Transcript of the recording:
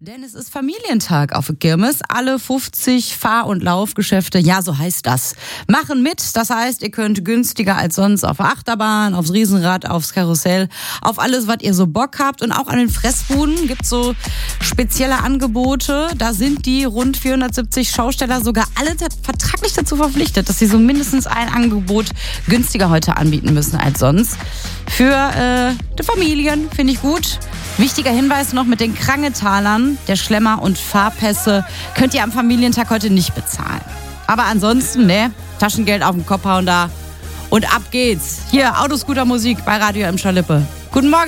Denn es ist Familientag auf der Kirmes. Alle 50 Fahr- und Laufgeschäfte, ja, so heißt das, machen mit. Das heißt, ihr könnt günstiger als sonst auf der Achterbahn, aufs Riesenrad, aufs Karussell, auf alles, was ihr so Bock habt. Und auch an den Fressbuden gibt's so spezielle Angebote. Da sind die rund 470 Schausteller sogar alle vertraglich dazu verpflichtet, dass sie so mindestens ein Angebot günstiger heute anbieten müssen als sonst. Für die Familien finde ich gut. Wichtiger Hinweis noch mit den Krangetalern der Schlemmer und Fahrpässe könnt ihr am Familientag heute nicht bezahlen. Aber ansonsten, Taschengeld auf den Kopf hauen da und ab geht's. Hier, Autoscooter-Musik bei Radio Emscher Lippe. Guten Morgen.